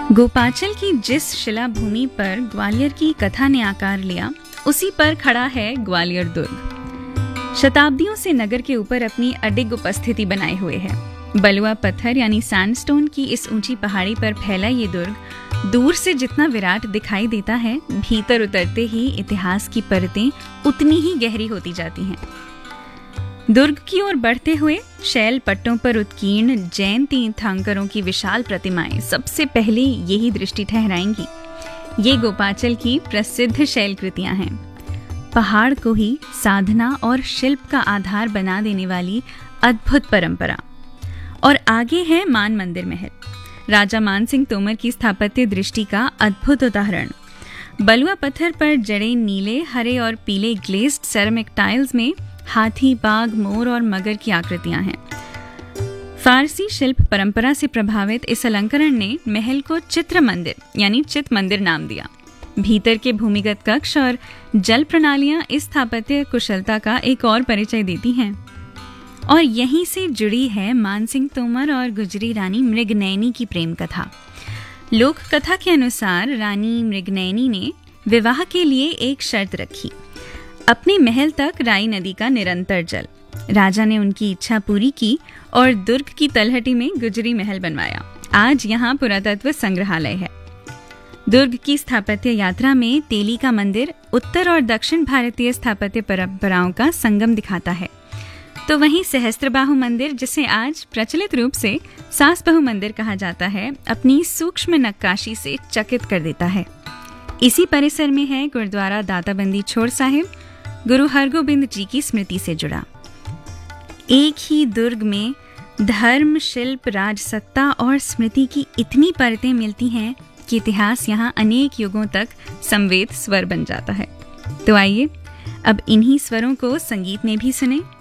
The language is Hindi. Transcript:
गोपाचल की जिस शिला भूमि पर ग्वालियर की कथा ने आकार लिया, उसी पर खड़ा है ग्वालियर दुर्ग। शताब्दियों से नगर के ऊपर अपनी अडिग उपस्थिति बनाए हुए है। बलुआ पत्थर यानी सैंडस्टोन की इस ऊंची पहाड़ी पर फैला ये दुर्ग दूर से जितना विराट दिखाई देता है, भीतर उतरते ही इतिहास की परतें उतनी ही गहरी होती जाती हैं। दुर्ग की ओर बढ़ते हुए शैल पट्टों पर उत्कीर्ण जैन तीर्थंकरों की विशाल प्रतिमाएं सबसे पहले यही दृष्टि ठहराएंगी। ये गोपाचल की प्रसिद्ध शैल कृतियां हैं। पहाड़ को ही साधना और शिल्प का आधार बना देने वाली अद्भुत परंपरा। और आगे है मान मंदिर महल, राजा मानसिंह तोमर की स्थापत्य दृष्टि का अद्भुत उदाहरण। बलुआ पत्थर पर जड़े नीले, हरे और पीले ग्लेज्ड सेरेमिक टाइल्स में हाथी, बाघ, मोर और मगर की आकृतियां हैं। फारसी शिल्प परंपरा से प्रभावित इस अलंकरण ने महल को चित्र मंदिर यानी चित मंदिर नाम दिया। भीतर के भूमिगत कक्ष और जल प्रणालियां इस स्थापत्य कुशलता का एक और परिचय देती हैं। और यहीं से जुड़ी है मानसिंह तोमर और गुजरी रानी मृगनयनी की प्रेम कथा। लोक कथा के अनुसार रानी मृगनयनी ने विवाह के लिए एक शर्त रखी, अपने महल तक राई नदी का निरंतर जल। राजा ने उनकी इच्छा पूरी की और दुर्ग की तलहटी में गुजरी महल बनवाया। आज यहाँ पुरातत्व संग्रहालय है। दुर्ग की स्थापत्य यात्रा में तेली का मंदिर उत्तर और दक्षिण भारतीय स्थापत्य परंपराओं का संगम दिखाता है, तो वहीं सहस्त्रबाहु मंदिर, जिसे आज प्रचलित रूप से सासबहु मंदिर कहा जाता है, अपनी सूक्ष्म नक्काशी से चकित कर देता है। इसी परिसर में है गुरुद्वारा दाताबंदी छोड़ साहिब, गुरु हरगोबिंद जी की स्मृति से जुड़ा। एक ही दुर्ग में धर्म, शिल्प, राजसत्ता और स्मृति की इतनी परतें मिलती हैं कि इतिहास यहाँ अनेक युगों तक संवेद स्वर बन जाता है। तो आइए अब इन्हीं स्वरों को संगीत में भी सुने।